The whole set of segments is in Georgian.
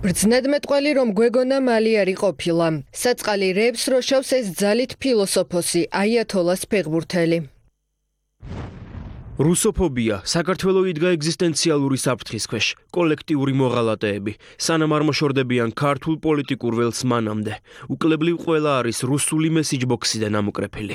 ბრძნედმეტყველი რომ გვეგონა მალი არ იყოფილა. საწყალი რებს როშავს ეს ძალით ფილოსოფოსი აიათოლას ფეხბურთელი. რუსოფობია საქართველოს იდგა ეგზისტენციალური საფრთხის ქვეშ, კოლექტიური მოღალატეები, სანამ არ მოშორდებიან ქართულ პოლიტიკურ ველს მანამდე. უკლებლივ ყველა არის რუსული მესიჯბოქსიდან ამოკრეფილი.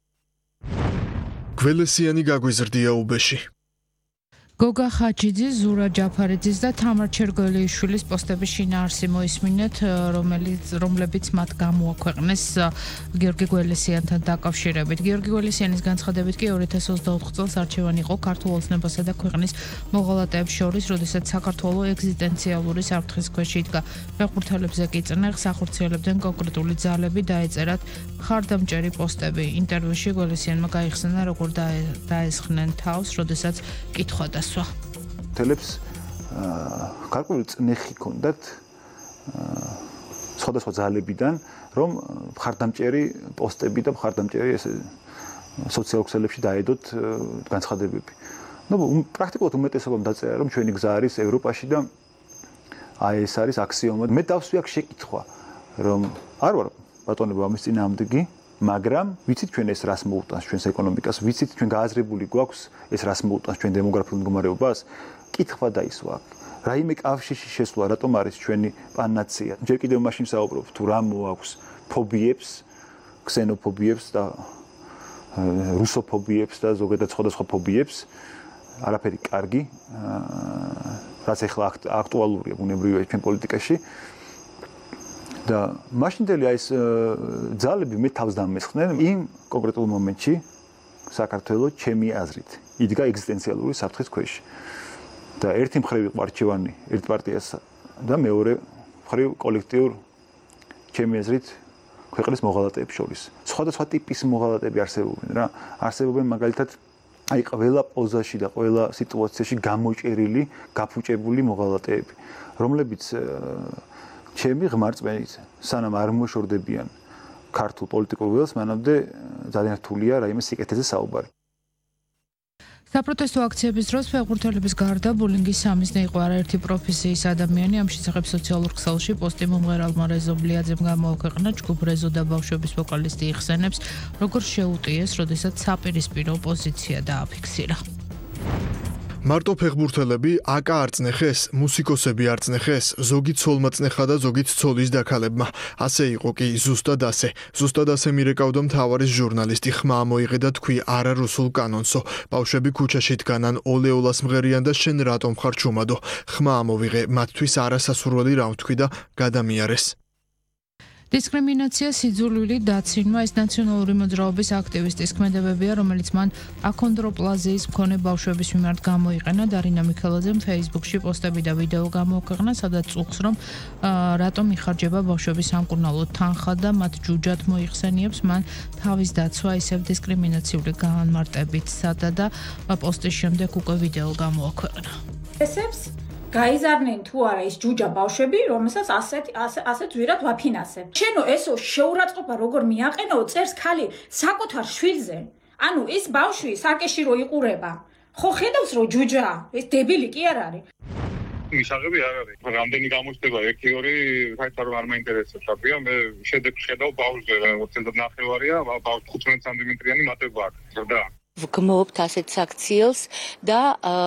გველესიანი გაგვიზრდია უბეში. გოგა ხაჯიძის, ზურა ჯაფარიძის და თამარ ჩერგოლიიშვილის პოსტების შინაარსი მოისმინეთ, რომლებიც მათ გამოაქვეყნეს გიორგი გველესიანთან დაკავშირებით. გიორგი გველესიანის განცხადებით კი 2024 წელს არჩევანი იყო ქართულ ოცნებასა და ქვეყნის მოღალატეებს შორის, როდესაც საქართველოს ეგზისტენციალური საფრთხის ქვეშ იდგა. ფეხბურთელებზე კი წნეხს ახორციელებდნენ კონკრეტული ძალები, დაეწერათ მხარდამჭერი პოსტები. ინტერვიუში გველესიანმა გაიხსნა, როგორ დაესხნენ თავს, როდესაც კითხვა და თელებს გარკვეული წნეხი ჰქონდათ სხვადასხვა ძალებიდან, რომ მხარდამჭერი პოსტები და მხარდამჭერი ესე სოციალურ ქსელებში დაედოთ განცხადებები. პრაქტიკულად უმეტესობამ დაწერა, რომ ჩვენი გზა არის ევროპაში და ეს არის აქსიომა. მე დავსვი აქ შეკითხვა, რომ არ ვარ ბატონებო ამის წინააღმდეგი, მაგრამ ვიცით ჩვენ ეს რას მოუტანს ჩვენს ეკონომიკას, ვიცით ჩვენ გააზრებული გვაქვს ეს რას მოუტანს ჩვენ დემოგრაფიულ მდგომარეობას? კითხვა დაისვა აქ. რაიმე კავშირში შესვლა რატომ არის ჩვენი პანაცეა? ჯერ კიდევ მაშინ საუბრობ თუ რა მოაქვს ფობიებს, ქსენოფობიებს და რუსოფობიებს და ზოგადად სხვადასხვა ფობიებს. არაფერი კარგი, რაც ახლა აქტუალურია ბუნებრივია ჩვენ პოლიტიკაში. და მაშინდელი ეს ძალები მე თავს დამესხნენ იმ კონკრეტულ მომენტში საქართველოს ჩემი აზრით იდგა ეგზისტენციალური საფრთხის ქვეშ. და ერთი მხრივ იყო არჩევანი ერთ პარტიას და მეორე მხრივ კოლექტიურ ჩემი აზრით ქვეყნის მოღალატეებს შორის. სხვადასხვა ტიპის მოღალატეები არსებობენ რა. არსებობენ მაგალითად აი ყველა პოზაში და ყველა სიტუაციაში გამოჭერილი, გაფუჭებული მოღალატეები, რომლებიც ჩემი ღმარწმენით, სანამ არ მოშორდებიან ქართულ პოლიტიკურ ველს, მანამდე ძალიან რთულია რაიმე სიკეთეზე საუბარი. საპროტესტო აქციების დროს ფეხბურთელების გარდა ბულინგის სამიზნე იყო არაერთი პროფესიის ადამიანი. ამ შესახებ სოციალურ ქსელში პოსტი მომღერალმა რეზო ბლიაძემ გამოაქვეყნა. ჯგუფ რეზო და ბავშვების ვოკალისტი იხსენებს, როგორ შეუტიეს, როდესაც საპირისპირო პოზიცია დააფიქსირა. მარტო ფეხბურთელები აკა არწნეხეს, მუსიკოსები არწნეხეს, ზოგი ცოლმა წნეხა და ზოგიც ცოლის დაქალებმა. ასე იყო კი ზუსტად ასე. ზუსტად ასე მირეკავდა მთავარის ჟურნალისტი ხმა მოიღე და თქვი არა რუსულ კანონსო. ბავშვები ქუჩაში დგანან ოლეოლას მღერიან და შენ რატომ ხარ ჩუმადო. ხმა ამოვიღე, მათთვის არასასურველი რა ვთქვი და გადამიარეს. დისკრიმინაცია, სიძულვილი, დაცინვა ეს ნაციონალური მოძრაობის აქტივისტის ქმედებებია, რომელიც მან აქონდროპლაზიის მქონე ბავშვების მიმართ გამოიყენა. დარინა მიქელაძემ Facebook-ში პოსტები და ვიდეო გამოაქვეყნა, სადაც წუხს, რომ რატომ იხარჯება ბავშვების სამკურნალო თანხა და მათ ჯუჯად მოიხსენიებს მან თავის დაცვა ისევ დისკრიმინაციული განმარტებით სადა და პოსტის შემდეგ უკვე ვიდეო გამოაქვეყნა. ესებს გაიზარდნენ თუ არა ის ჯუჯა ბავშვები, რომელსაც ასეთ ზვირად ვაფინანსებ. შენო ესო შეურაცხყოფა როგორ მიაყენაო, წერს ხალი საკუთარ შვილზე. ანუ ის ბავშვი საკეში რო იყურება. ხო ხედავს რომ ჯუჯა, ეს დებილი კი არ არის. მისაღები არ არის. რამდენი გამოჩნდება 1-2 საერთოდ არ მაინტერესებს. აბია მე შედეგს ხედავ ბავშვზე 29-ვარია, ბავშვი 15 სანტიმეტრიანი მატება აქვს. და ვგმობთ ასეთ აქციელს და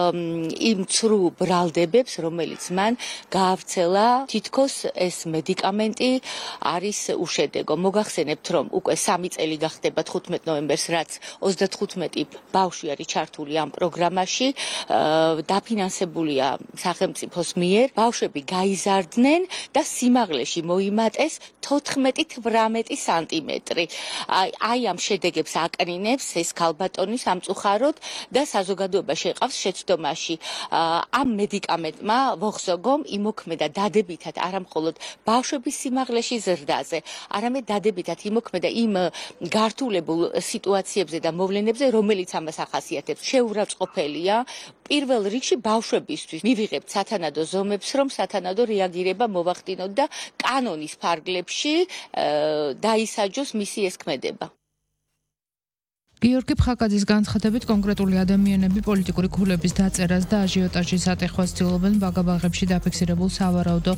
იმ ცრუ ბრალდებებს, რომელიც მან გაავრცელა, თითქოს ეს მედიკამენტი არის უშედეგო. მოგახსენებთ, რომ უკვე 3 წელი გახდება 15 ნოემბერს, რაც 35 ბავშვი არის ჩართული ამ პროგრამაში, დაფინანსებულია სახელმწიფოს მიერ. ბავშვები გაიზარდნენ და სიმაღლეში მოიმატეს 14-18 სანტიმეტრი. აი ამ შედეგებს აკრინებს ეს ქალბატონი სამწუხაროდ და საზოგადოება შეყავს შეცდომაში. ამ მედიკამენტმა ვოხსოგომ იმოქმედა დადებითად არამხოლოდ ბავშვების სიმაღლეში ზრდაზე, არამედ დადებითად იმოქმედა იმ გართულებულ სიტუაციებზე და მოვლენებზე, რომელიც ამას ახასიათებს. შეურაცხყოფელია პირველ რიგში ბავშვებისთვის. მივიღებთ სათანადო ზომებს, რომ სათანადო რეაგირება მოვახდინოთ და კანონის ფარგლებში დაისაჯოს მისი ეს ქმედება. გიორგი ფხაკაძის განცხადებით კონკრეტული ადამიანები პოლიტიკური ქულების დაწერას და აჟიოტაჟის ატეხვას ცდილობენ ბაგაბაღებში დაფიქსირებულ სავარაუდო